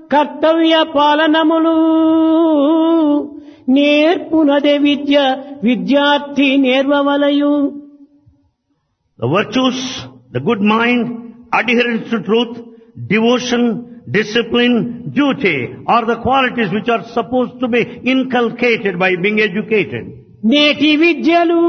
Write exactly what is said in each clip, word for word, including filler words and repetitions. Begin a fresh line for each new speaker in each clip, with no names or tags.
కర్తవ్య పాలనములు నేర్పునదే విద్య విద్యార్థి నేర్వవలయు.
The virtues, the good mind, adherence to truth, devotion, discipline, duty are the qualities which are supposed to be inculcated by being educated.
నేటి విద్యలు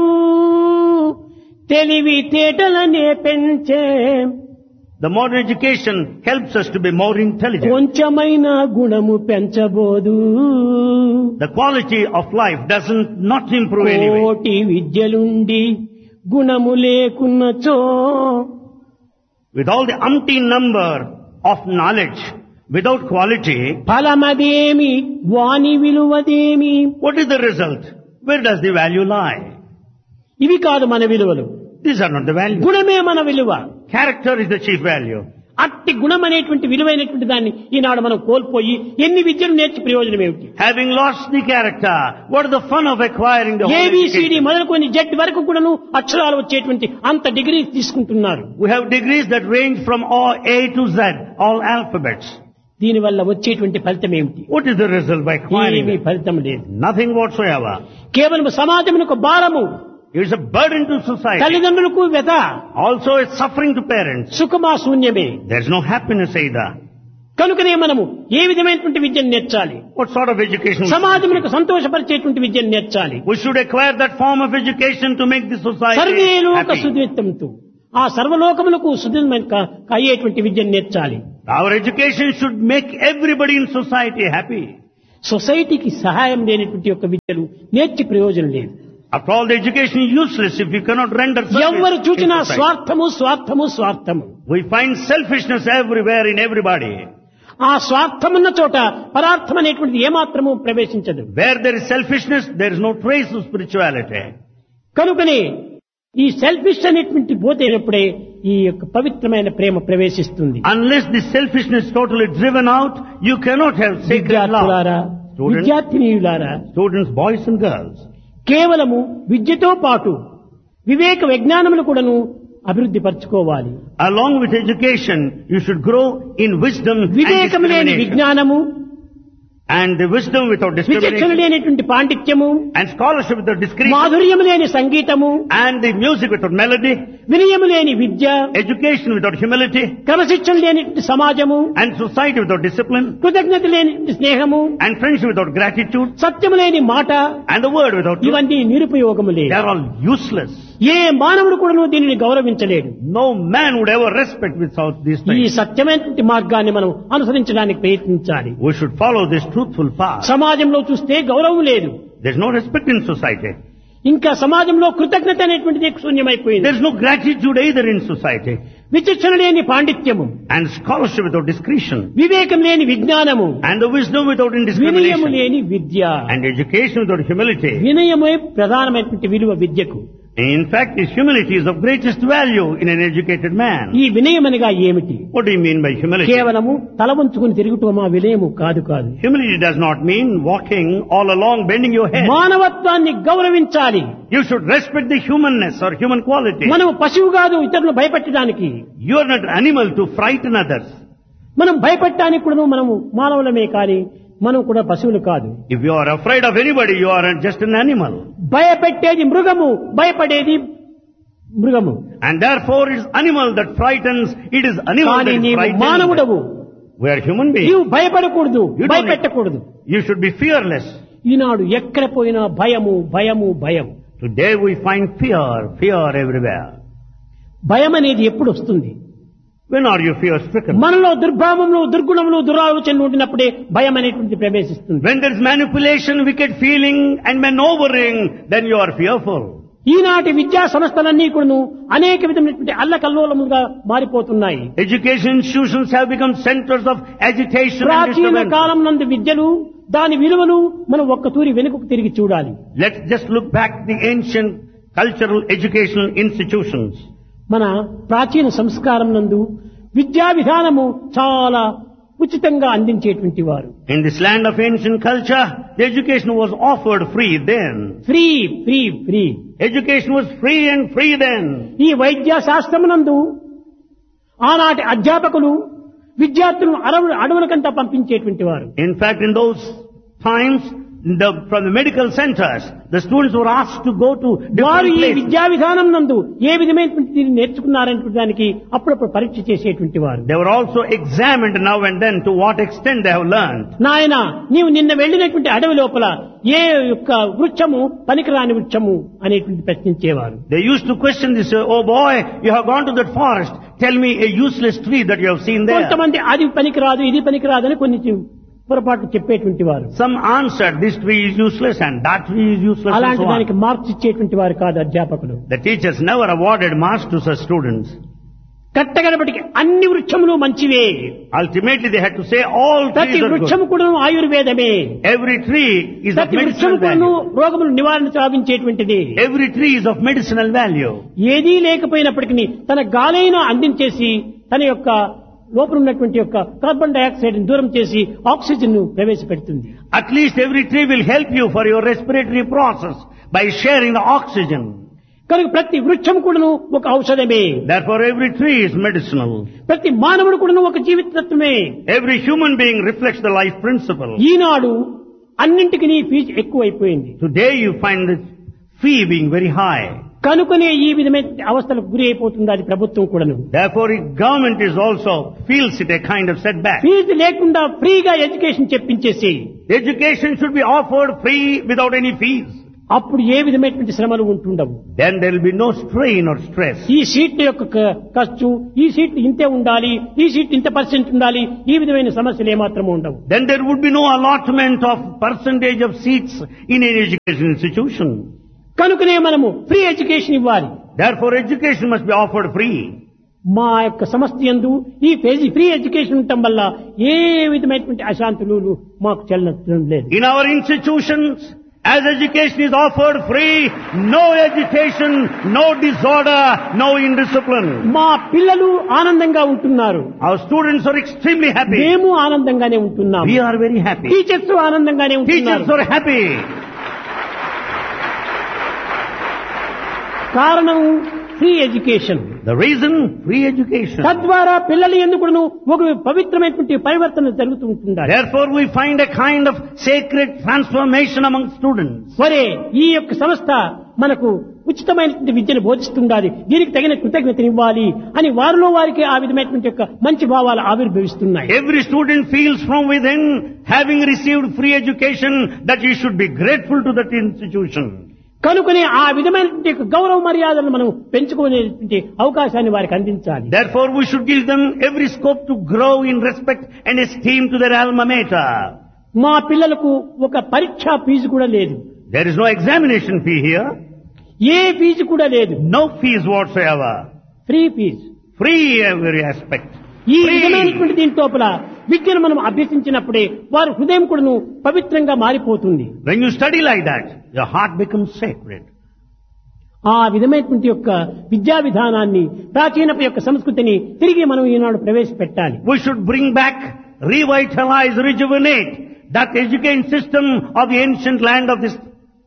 తెలివి తేటలనే పెంచే.
The modern education helps us to be more intelligent.
కొంచెమైన గుణము పెంచబోదు.
The quality of life doesn't not improve anyway.
కోటి విద్యలుండి గుణము లేకున్నచో.
With all the umpteen number of knowledge, without quality,
ఫలమదేమి వాని విలువదేమి.
what is the result? Where does the value lie?
ఇవి కాదు మన విలువలు.
These are not the value.
గుణమే మన విలువ.
Character is the chief value.
అట్టి గుణం అనేటువంటి విలువైనటువంటి దాన్ని ఈనాడు మనం కోల్పోయి ఎన్ని విద్యలు నేర్చి ప్రయోజనం ఏమిటి?
Having lost the character, what is the fun of acquiring the whole
A B C D
education?
మొదలుకొని జెడ్ వరకు కూడాను అక్షరాలు వచ్చేటువంటి అంత డిగ్రీ తీసుకుంటున్నారు.
We have degrees that range from all A to Z, all alphabets.
దీనివల్ల వచ్చేటువంటి ఫలితం ఏమిటి?
What is the result by acquiring
ఏమీ
it?
ఫలితం లేదు.
Nothing whatsoever.
కేవలం సమాజమునకు భారము,
It is a burden to society.
తల్లిదండ్రులకు వ్యత,
Also it's suffering to parents.
సుఖమా శూన్యమే.
There's no happiness either.
కనుకనే మనము ఏ విధమైనటువంటి విద్యను నేర్చాలి?
What sort of education?
సమాజమునకు సంతోషపరిచేటువంటి విద్యను నేర్చాలి.
We should acquire that form of education to make the society
survey లోక
happy.
సుదిత్తంతు, ఆ సర్వలోకములకు సుదితమైన అయ్యేటువంటి విద్యను నేర్చాలి.
Our education should make everybody in society happy.
సొసైటీకి సహాయం లేనటువంటి యొక్క విద్యలు నేర్చి ప్రయోజనం లేదు.
After all, the education is useless if you cannot render
ఎవరు
service
చూచినా
in society.
స్వార్థము స్వార్థము స్వార్థము.
We find selfishness everywhere in everybody.
ఆ స్వార్థమున్న చోట పరార్థం అనేటువంటిది ఏమాత్రము ప్రవేశించదు.
Where there is selfishness, there is no trace of spirituality.
కనుకనే ఈ సెల్ఫిష్ అనేటువంటి పోతేనప్పుడే ఈ యొక్క పవిత్రమైన ప్రేమ ప్రవేశిస్తుంది.
Unless the selfishness is totally driven out, you cannot have sacred
విద్యార్థులారా,
love. Students,
విద్యార్థినీయులారా,
students, boys and girls.
కేవలము విద్యతో పాటు వివేక విజ్ఞానములు కూడాను అభివృద్ధి పరచుకోవాలి.
Along with education, you should grow in wisdom and
వివేకము లేని
discrimination.
విజ్ఞానము,
And the wisdom without
విచక్షణ
discrimination,
లేనటువంటి పాండిత్యము,
and scholarship without discrimination,
మాధుర్యము లేని సంగీతము,
and the music without melody,
వినయము లేని విద్య,
education without humility,
క్రమశిక్షణ లేనటువంటి సమాజము,
and society without discipline,
కృతజ్ఞత లేని స్నేహము,
and friendship without gratitude,
సత్యము లేని మాట,
and the word without truth.
ఇవన్నీ నిరుపయోగములే.
They are all useless.
ఏ మానవుడు కూడాను దీనిని గౌరవించలేడు.
No man would ever respect without these
ఈ
things.
సత్యమైనటువంటి మార్గాన్ని మనం అనుసరించడానికి ప్రయత్నించాలి.
We should follow this truthful path.
సమాజంలో చూస్తే గౌరవం లేదు.
There is no respect in society.
ఇంకా సమాజంలో కృతజ్ఞత అనేటువంటిది శూన్యమైపోయింది.
There is no gratitude either in society.
విచక్షణ లేని పాండిత్యము,
And scholarship without discretion.
వివేకం లేని విజ్ఞానము,
And the wisdom without
వినయము
indiscrimination.
లేని విద్య.
And education without humility.
వినయమే ప్రధానమైనటువంటి విలువ విద్యకు.
In fact, this humility is of greatest value in an educated man.
ఈ వినయమనగా ఏమిటి?
What do you mean by humility?
కేవలము తల వంచుకుని తిరుగుటమా వినయము కాదు కాదు.
Humility does not mean walking all along bending your head.
మానవత్వాన్ని గౌరవించాలి.
You should respect the humanness or human quality.
మనము పశువు కాదు ఇతరులను భయపెట్టడానికి.
You are not an animal to frighten others.
మనం భయపెట్టడానికి కూడా మనము మానవులమే కానీ మనం కూడా పశువులు కాదు.
If you are afraid of anybody, you are just an animal.
భయపెట్టేది మృగము, భయపడేది మృగము.
And therefore it is animal that frightens, it is animal
కానీ
that is
నీవు
frightened.
మానవుడవు.
We are human beings.
నీవు భయపడకూడదు,
You don't
భయపెట్టకూడదు.
You should be fearless.
ఈనాడు ఎక్కడ పోయినా భయము భయము భయం.
Today we find fear, fear everywhere.
భయం అనేది ఎప్పుడు వస్తుంది?
When are you fear stricken?
మనలో దుర్భావములు, దుర్గుణములు, దురాలోచనలు ఉండినప్పుడే భయం అనేటువంటి ప్రవేశిస్తుంది.
When there is manipulation, wicked feeling and maneuvering, then you are fearful.
ఈనాటి విద్యా సంస్థలన్నీ కూడాను అనేక విధమైనటువంటి అల్లకల్లోలములుగా మారిపోతున్నాయి.
Education institutions have become centers of agitation and
ప్రాచీన
disturbance.
కాలం నందు విద్యలు, దాని విలువలు మనం ఒక్కతూరి వెనుకకు తిరిగి చూడాలి.
Let's just look back the ancient cultural educational institutions.
మన ప్రాచీన సంస్కారం నందు విద్యా విధానము చాలా ఉచితంగా అందించేటువంటి వారు.
In this land of ancient culture, the education was offered free then.
Free free free
Education was free and free then.
ఈ వైద్య శాస్త్రమునందు ఆనాటి అధ్యాపకులు విద్యార్థులను అడవు అడవులకంతా పంపించేటువంటి వారు.
In fact, in those times, the, from the medical centers, the students were asked to go to
వారు
different
ఈ
places.
విద్యా విధానం నందు ఏ విధమైనటువంటి దీన్ని నేర్చుకున్నారనే దానికి అప్పుడప్పుడు పరీక్ష చేసేటువంటి వారు.
They were also examined now and then to what extent they have learned.
నాయన నీవు నిన్న వెళ్ళినటువంటి అడవి లోపల ఏ యొక్క వృక్షము పనికిరాని వృక్షము అనేటువంటి ప్రశ్నించేవారు.
They used to question this, oh boy, you have gone to that forest, tell me a useless tree that you have seen there.
కొంతమంది అది పనికిరాదు ఇది పనికిరాదు అని కొన్ని పొరపాటు చెప్పేటువంటి వారు.
Some answered, this tree is useless and that tree is useless and
అలాంటి
so on.
దానికి మార్క్స్ ఇచ్చేటువంటి వారు కాదు అధ్యాపకులు.
The teachers never awarded marks to such students.
కట్టగడపటికి అన్ని వృక్షములు మంచివే.
Ultimately they had to say all
ప్రతి
trees are
వృక్షము
good.
కూడా ఆయుర్వేదమే.
Every tree is of
ప్రతి వృక్షము
medicinal
కూడా
value.
రోగములు నివారణ సాధించేటువంటిది.
Every tree is of medicinal value.
ఏదీ లేకపోయినప్పటికీ తన గాలైన అందించేసి తన యొక్క లోపల ఉన్నటువంటి యొక్క కార్బన్ డైఆక్సైడ్ ని దూరం చేసి ఆక్సిజన్ ను ప్రవేశపెడుతుంది.
At least every tree will help you for your respiratory process by sharing the oxygen.
కనుక ప్రతి వృక్షం కూడాను ఒక ఔషధమే.
Therefore every tree is medicinal.
ప్రతి మానవుడు కూడాను ఒక జీవితత్వమే.
Every human being reflects the life principle.
ఈనాడు అన్నింటికి ఫీజు ఎక్కువైపోయింది.
Today you find the fee being very high.
కనుకనే ఈ విధమైన అవస్థలకు గురి అయిపోతుంది అది ప్రభుత్వం కూడాను.
Therefore government is also feels it a kind of setback.
Fee లేకుండా ఫ్రీగా education చెప్పించేసి
Education should be offered free without any fees.
అప్పుడు ఏ విధమైనటువంటి శ్రమలు ఉంటుండవు.
Then there will be no strain or stress.
ఈ సీట్ల యొక్క క- ఖర్చు ఈ సీట్ ఇంతే ఉండాలి ఈ సీట్ ఇంత పర్సెంట్ ఉండాలి ఈ విధమైన సమస్యలు ఏమాత్రము ఉండవు.
Then there would be no allotment of percentage of seats in an education institution.
కనుకనే మనము ఫ్రీ ఎడ్యుకేషన్ ఇవ్వాలి.
Therefore education must be offered free.
మా యొక్క సంస్థ యందు ఈ ఫేజీ ఫ్రీ ఎడ్యుకేషన్ ఉండటం వల్ల ఏ విధమైనటువంటి అశాంతులు మాకు చెల్లడం లేదు.
In our institutions, as education is offered free, no agitation, no disorder, no indiscipline.
మా పిల్లలు ఆనందంగా ఉంటున్నారు.
Our students are extremely happy.
మేము ఆనందంగానే ఉంటున్నాం.
We are very happy.
Teachers ఆనందంగానే ఉంటున్నారు.
Teachers are happy.
కారణం free education.
The reason, free education.
తద్వారా పిల్లలు ఎందుకును ఒక పవిత్రమైనటువంటి పరివర్తన జరుగుతూ ఉంటుంది.
Therefore we find a kind of sacred transformation among students.
సరే ఈ యొక్క సంస్థ మనకు ఉచితమైనటువంటి విద్యను బోధిస్తుండాలి దీనికి తగిన కృతజ్ఞతనివ్వాలి అని వారిలో వారికి ఆ విధమైనటువంటి యొక్క మంచి భావాలు ఆవిర్భవిస్తున్నాయి.
Every student feels from within, having received free education, that he should be grateful to that institution.
కనుకనే ఆ విధమైనటువంటి యొక్క గౌరవ మర్యాదలను మనం పెంచుకునేటువంటి అవకాశాన్ని వారికి అందించాలి.
Therefore we should give them every scope to grow in respect and esteem to their alma mater.
మా పిల్లలకు ఒక పరీక్షా ఫీజు కూడా లేదు.
There is no examination fee here,
A fee కూడా లేదు.
no fees whatsoever.
Free fee.
Free every aspect.
ఈ
Free.
విధమైనటువంటి దీని లోపల విద్యను మనం అభ్యసించినప్పుడే వారి హృదయం కూడాను పవిత్రంగా మారిపోతుంది.
When you study like that, your heart becomes sacred.
ఆ విధమైనటువంటి యొక్క విద్యా విధానాన్ని ప్రాచీన యొక్క సంస్కృతిని తిరిగి మనం ఈనాడు ప్రవేశపెట్టాలి.
We should bring back, revitalize, rejuvenate that education system of the ancient land of this.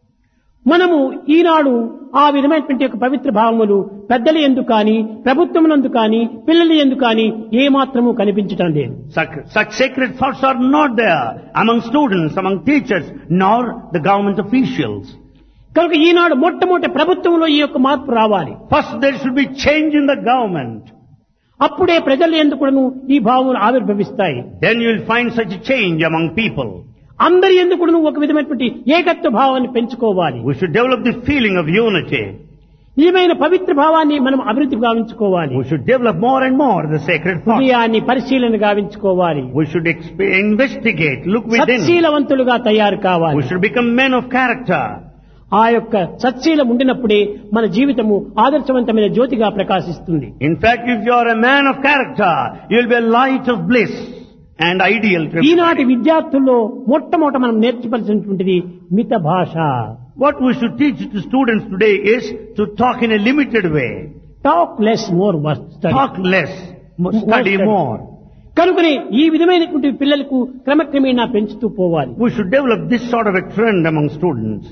మనము ఈనాడు ఆ విధమైనటువంటి యొక్క పవిత్ర భావములు పెద్దల యందు కానీ ప్రభుత్వమునందు కానీ పిల్లల యందు కానీ ఏ మాత్రము కనిపించటం లేదు.
Such, such sacred thoughts are not there among students, among teachers, nor the government officials.
కనుక ఈనాడు మొట్టమొదటి ప్రభుత్వంలో ఈ యొక్క మార్పు రావాలి.
First there should be change in the government.
అప్పుడే ప్రజల యందు కూడాను ఈ భావములు ఆవిర్భవిస్తాయి.
Then you will find such a change among people.
అందరి యందు కూడాను ఒక విధమైనటువంటి ఏకత్వ భావాన్ని పెంచుకోవాలి.
We should develop the feeling of unity.
నిజమైన పవిత్ర భావాన్ని మనం అభివృద్ధి గావించుకోవాలి.
We should develop more and more the sacred thought.
హృదయాన్ని పరిశీలన గావించుకోవాలి.
We should exp- investigate, look within.
సత్శీలవంతులుగా తయారు కావాలి.
We should become men of character.
ఆ యొక్క సత్శీలం ఉండినప్పుడే మన జీవితము ఆదర్శవంతమైన జ్యోతిగా ప్రకాశిస్తుంది.
In fact, if you are a man of character, you will be a light of bliss and ideal.
ఈనాటి విద్యార్థుల్లో మొట్టమొదట మనం నేర్చుకోవాల్సినటువంటిది మిత భాష.
What we should teach to students today is to talk in a limited way.
Talk less more study.
Talk less, mo- study more.
కనుకనే ఈ విధమైనటువంటి పిల్లలకు క్రమక్రమేణా పెంచుతూ పోవాలి.
We should develop this sort of a trend among students.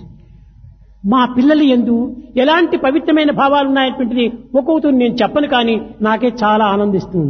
మా పిల్లలు యందు ఎలాంటి పవిత్రమైన భావాలు ఉన్నాయటువంటిది ఒక్కొక్కరు నేను చెప్పను కానీ నాకే చాలా ఆనందిస్తూ ఉంటుంది.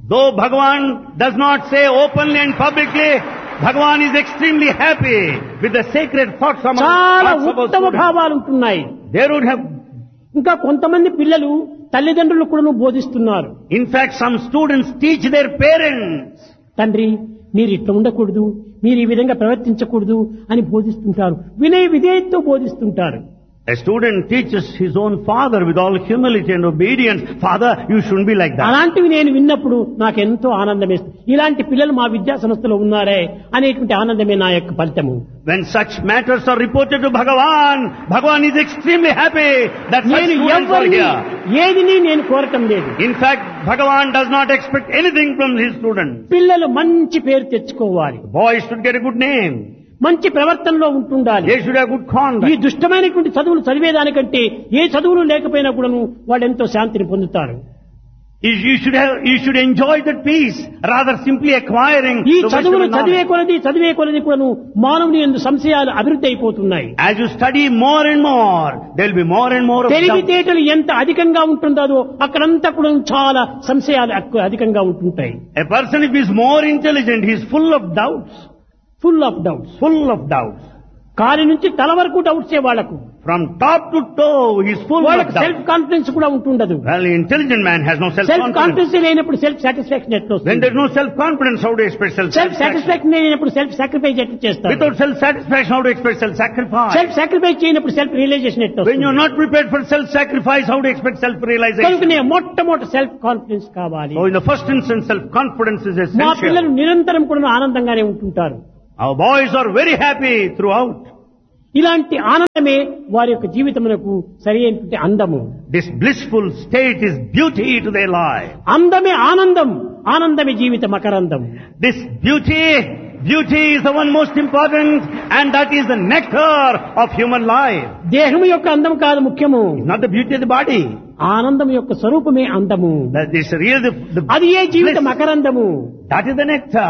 Though Bhagavan does not say openly and publicly, Bhagavan is extremely happy with the sacred thoughts among
చాలా
hearts of our
ఉత్తమ
students.
భావాలు ఉంటున్నాయి.
There would have,
ఇంకా కొంతమంది పిల్లలు తల్లిదండ్రులు కూడా బోధిస్తున్నారు.
in fact, some students teach their parents.
తండ్రి మీరు ఇట్లా ఉండకూడదు, మీరు ఈ విధంగా ప్రవర్తించకూడదు అని బోధిస్తుంటారు. వినయ విధేయతతో బోధిస్తుంటారు.
A student teaches his own father with all humility and obedience, Father, you shouldn't be like that.
అలాంటివి నేను విన్నప్పుడు నాకు ఎంతో ఆనందం వేస్తుంది. ఇలాంటి పిల్లలు మా విద్యా సంస్థలో ఉన్నారే అనేటువంటి ఆనందమే నా యొక్క ఫలితము.
When such matters are reported to Bhagavan, Bhagavan is extremely happy that such
నేను
students are
ఎవరిని
here.
ఏదిని నేను కోరటం లేదు.
In fact, Bhagavan does not expect anything from his students.
పిల్లలు మంచి పేరు తెచ్చుకోవాలి,
Boys should get a good name.
మంచి ప్రవర్తనలో ఉంటుండాలి.
They should have good
ఈ
conduct.
దుష్టమైనటువంటి చదువులు చదివేదానికంటే ఏ చదువులు లేకపోయినా కూడాను వాళ్ళు ఎంతో శాంతిని పొందుతారు.
You you should have, you should enjoy that peace rather simply acquiring
ఈ
the
చదువులు
wisdom and
చదివే
knowledge.
కొలది చదివే కొలది కూడాను మానవుని యందు సంశయాలు అభివృద్ధి అయిపోతున్నాయి.
As you study more and more, there will be more and more of doubt.
తెలివితేటలు ఎంత అధికంగా ఉంటుందో అక్కడంతా కూడా చాలా సంశయాలు అక్క- అధికంగా ఉంటుంటాయి.
A person, if he is more intelligent, he is full of doubts.
Full of doubts.
Full of doubts.
కాలి నుంచి తల వరకు డౌట్సే వాళ్లకు.
From top to toe, he is full of
వాళ్ళకి సెల్ఫ్
doubts.
కాన్ఫిడెన్స్ కూడా ఉంటుండదు.
Well, the intelligent man has no
self
self-confidence.
Confidence లేనప్పుడు self satisfaction ఎట్లా
When
వస్తుంది?
there is no self-confidence, how do you expect
self
self-satisfaction?
Satisfaction లేనప్పుడు self sacrifice ఎట్లా చేస్తారు?
Without self-satisfaction, how do you expect self-sacrifice?
Self sacrifice చేయనప్పుడు self realisation ఎట్లా
When you are
వస్తుంది?
not prepared for self-sacrifice, how do you expect self-realization?
కనుకనే మొట్టమొదటి self confidence కావాలి.
So in the first instance, self-confidence is
మా పిల్లలు
essential.
నిరంతరం కూడా ఆనందంగానే ఉంటుంటారు.
Our boys are very happy throughout.
ఇలాంటి ఆనందమే వారి యొక్క జీవితమునకు సరి అయినటువంటి అందము.
This blissful state is beauty to their life.
అందమే ఆనందం, ఆనందమే జీవిత మకరందం.
This beauty, beauty is the one most important, and that is the nectar of human life.
దేహము యొక్క అందం కాదు ముఖ్యము,
It's not the beauty of the body.
ఆనందం యొక్క స్వరూపమే అందము.
That is real, the, the
అది ఏ జీవిత
bliss.
మకరందము.
That is the nectar.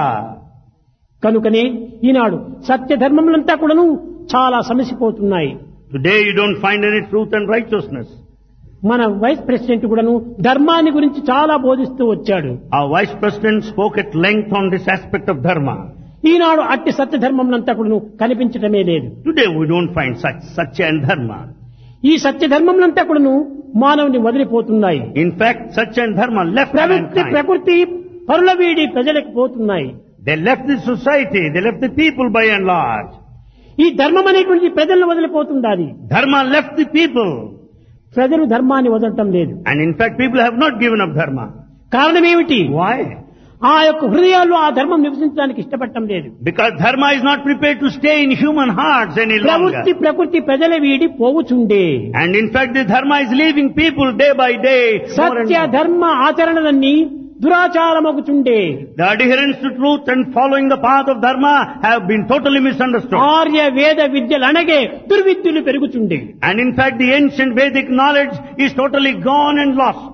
కనుకనే ఈనాడు సత్య ధర్మములంతా కూడాను చాలా సమసిపోతున్నాయి.
Today you don't find any truth and righteousness.
మన వైస్ ప్రెసిడెంట్ కూడాను ధర్మాన్ని గురించి చాలా బోధిస్తూ వచ్చాడు.
Our vice president spoke at length on this aspect of dharma.
ఈనాడు అట్టి సత్య ధర్మములంతా కూడాను కనిపించటమే లేదు.
Today we don't find such satya and dharma.
ఈ సత్య ధర్మములంతా కూడాను మానవుని వదిలిపోతున్నాయి.
In fact, satya and dharma left
ప్రవృత్తి
mankind.
ప్రకృతి పరుల వీడి ప్రజలకు పోతున్నాయి.
They left the society, they left the people by and large.
ఈ ధర్మం అనేటువంటి ప్రజలను వదిలిపోతుండాలి.
Dharma left the people.
ప్రజలు ధర్మాన్ని వదలటం లేదు.
And in fact, people have not given up dharma.
కారణం ఏమిటి?
Why?
ఆ యొక్క హృదయాల్లో ఆ ధర్మం నివసించడానికి ఇష్టపడటం లేదు.
Because dharma is not prepared to stay in human hearts any
ప్రవృత్తి
longer.
ప్రకృతి ప్రజల వీడి పోవుచుండే.
And in fact, the dharma is leaving people day by day. more and
Satya
more.
ధర్మ ఆచరణలన్నీ దురాచారమగుచుండే.
The adherence to truth and following the path of dharma have been totally misunderstood.
Arya వేద విద్యలు అనగే దుర్విద్యులు పెరుగుచుండే.
And in fact, the ancient Vedic knowledge is totally gone and lost.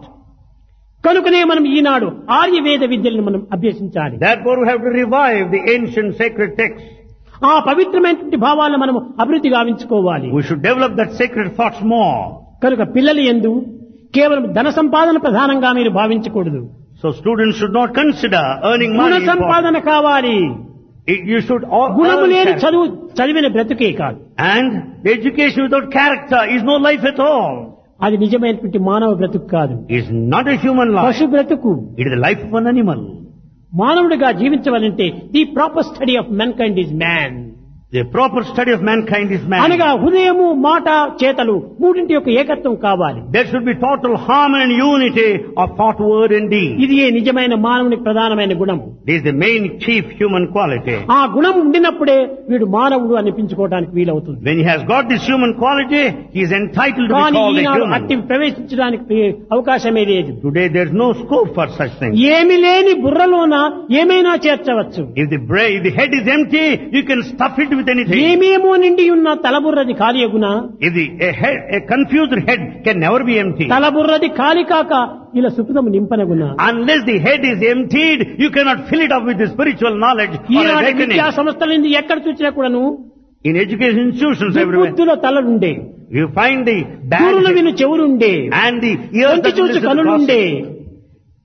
కనుకనే మనం ఈనాడు ఆర్య వేద విద్యలను మనం అభ్యసించాలి.
Therefore, we have to revive the ancient sacred texts.
ఆ పవిత్రమైనటువంటి భావాలను మనం అభివృద్ధి గావించుకోవాలి.
We should develop that sacred thoughts more.
కనుక పిల్లల యందు కేవలం ధన సంపాదన ప్రధానంగా మీరు భావించకూడదు.
So students should not consider earning
Guna
money.
సంపాదన
important.
కావాలి.
It- You should all
గుణము
earn
లేని
character.
చదువు చదివిన బ్రతుకే కాదు.
And the education without character is no life at all.
అది నిజమైనటువంటి మానవ బ్రతుకు కాదు,
Is not a human life.
పశు బ్రతుకు.
It is the life of an animal.
మానవుడిగా జీవించవాలంటే the proper study of men kind is man.
The proper study of mankind is man.
అనగా హృదయము మాట చేతలు మూడింటి యొక్క ఏకత్వం కావాలి.
There should be total harmony and unity of thought, word and deed.
ఇది ఏ నిజమైన మానవునికి ప్రధానమైన గుణము.
This is the main chief human quality.
ఆ గుణం ఉండినప్పుడే వీడు మానవుడు అనిపించుకోవడానికి వీలవుతుంది.
When he has got this human quality, he is entitled to be
కానీ
called a
ఈనాడు అట్టి
human.
ప్రవేశించడానికి అవకాశమే లేదు.
Today there is no scope for such things.
ఏమి లేని బుర్రలోన ఏమైనా చేర్చవచ్చు.
If the brain, if the head is empty, you can stuff it with anything.
ఏమేమో నిండి ఉన్న తలబుర్రది ఖాళీ అగునా?
If the, a, head, a confused head can never be empty.
తలబుర్రది ఖాళీ కాక ఇలా సుఖదము నింపనగునా?
Unless the head is emptied, you cannot fill it up with the spiritual knowledge or
ఈనాటి
awakening.
విద్యా సంస్థల నుండి ఎక్కడ చూసినా కూడాను
In education institutions everywhere,
బుద్ధుల తలలుండే,
you find the bad
దూరులు
head
విను చెవులుండే,
and the ears
కంటి
that
చూసి
listen to
కనులుండే,
gossip.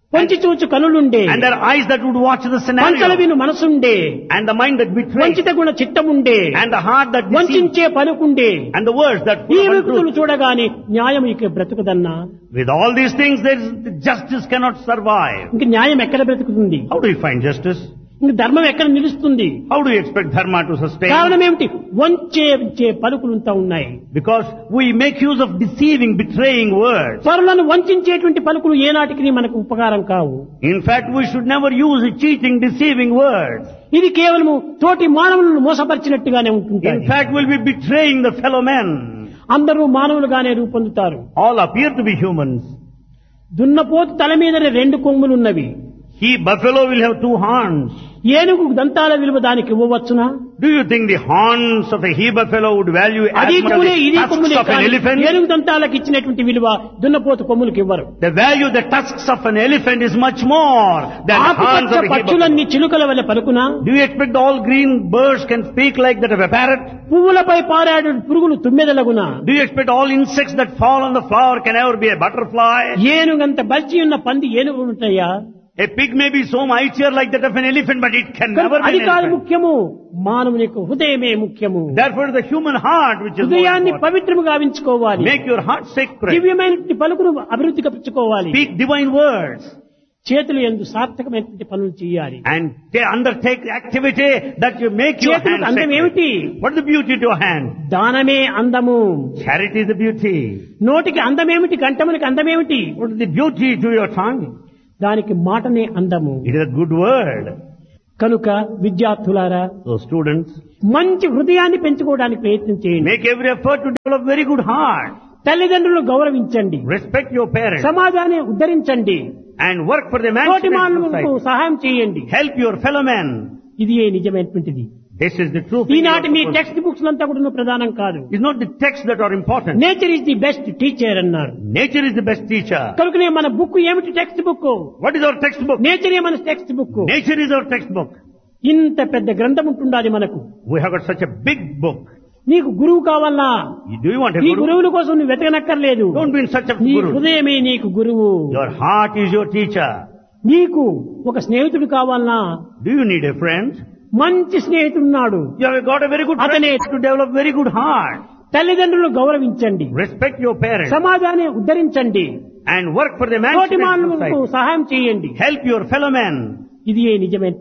పొంచి చూచు కనులుండే,
and there are eyes that would watch the
వంచల
scenario,
విను మనసుండే,
and the mind that betrays,
వంచిత Guna చిత్తముండే,
and the heart that deceives,
వంచించే పలుకుండే.
and the words that
ఈ
full of
వ్యక్తులు
untruth.
చూడగానే న్యాయం ఇక బ్రతుకుదన్నా,
With all these things, there is, justice cannot survive.
ఇంక న్యాయం ఎక్కడ బ్రతుకుతుంది?
How do you find justice?
ఇంక ధర్మం ఎక్కడ నిలుస్తుంది?
How do you expect dharma to sustain?
కారణం ఏమిటి? వంచే వంచే పలుకులుంతా ఉన్నాయి.
Because we make use of deceiving, betraying words.
పరులను వంచేటువంటి పలుకులు ఏనాటికి మనకు ఉపకారం కావు.
In fact, we should never use cheating, deceiving words.
ఇది కేవలము తోటి మానవులను మోసపరిచినట్టుగానే
In
ఉంటుంది.
fact, we'll be betraying the fellow men.
అందరూ మానవులుగానే రూపొందుతారు.
All appear to be humans.
దున్నపోతు తల మీదనే రెండు కొమ్ములున్నవి.
He, buffalo, will have two horns.
ఏనుగు దంతాల విలువ దానికి ఇవ్వవచ్చునా?
Do you think the horns of a he buffalo would value as
అది
much as
కొమ్ములే ఇది
the tusks
కొమ్ములే
of an
కానీ
elephant?
ఏనుగు దంతాలకు ఇచ్చినటువంటి విలువ దున్నపోతు కొమ్ములకు ఇవ్వరు.
The value of the tusks of an elephant is much more than the horns
ఆకుపచ్చ
of a he buffalo.
పక్షులన్నీ చిలుకల వల్ల పలుకునా?
Do you expect all green birds can speak like that of a parrot?
పువ్వులపై పారాడు పురుగులు తుమ్మెదలగునా?
Do you expect all insects that fall on the flower can ever be a butterfly?
ఏనుగంత బలిచి ఉన్న పంది ఏనుగు ఉంటాయా?
A pig may be so mightier like that of an elephant, but it can never be
అది
an
కాదు
elephant.
ముఖ్యము, మానవుని యొక్క హృదయమే ముఖ్యము.
Therefore, the human heart, which is more
హృదయాన్ని
important.
పవిత్రముగా గావించుకోవాలి.
Make your heart sacred.
దివ్యమైనటువంటి పలుకును అభివృద్ధి కల్పించుకోవాలి.
Speak divine words.
చేతులు ఎందు సార్థకమైనటువంటి పనులు చేయాలి.
And they undertake activity that you make your
చేతులకు
hand
అందం
sacred.
ఏమిటి?
What is the beauty to your hand?
దానమే అందము.
Charity is the beauty.
నోటికి అందమేమిటి? కంఠమునికి అందమేమిటి?
What is the beauty to your tongue?
దానికి మాటనే అందము.
It is a good word.
కనుక విద్యార్థులారా,
So students,
మంచి హృదయాన్ని పెంచుకోవడానికి ప్రయత్నం చేయండి.
make every effort to develop very good heart.
తల్లిదండ్రులను గౌరవించండి.
Respect your parents.
సమాజాన్ని ఉద్ధరించండి.
And work for the
తోటి
emancipation of
మానవులకు
society.
సహాయం చేయండి.
Help your fellow men.
ఇది ఏ నిజమైనటువంటిది.
This is the true thing.
ఈనాటి మీ టెక్స్ట్ బుక్స్ అంతా కూడా ప్రధానం కాదు.
It's not the texts that are important.
Nature is the best teacher అన్నారు.
Nature is the best teacher.
కనుకనే మన బుక్ ఏమిటి? Text book.
What is our textbook?
నేచరే మన text book.
Nature is our textbook.
ఇంత పెద్ద గ్రంథం ఉంటుండాలి మనకు.
We have got such a big book.
నీకు గురువు కావాలా?
Do you want a
ఈ
guru?
గురువుల కోసం నువ్వు వెతకనక్కర్లేదు.
Don't be in search of
నీ
guru.
హృదయమే నీకు గురువు.
Your heart is your teacher.
నీకు ఒక స్నేహితుడు కావాలనా?
Do you need a friend?
మంచి స్నేహితుడున్నాడు.
You have got a very good friend
అతనే
to develop very good heart.
తల్లిదండ్రులను గౌరవించండి.
Respect your parents.
సమాజాన్ని ఉద్ధరించండి.
And work for the
తోటి
emancipation of
మానవులకు
society.
సహాయం చేయండి.
Help your fellow men.
ఇది ఏ నిజమైన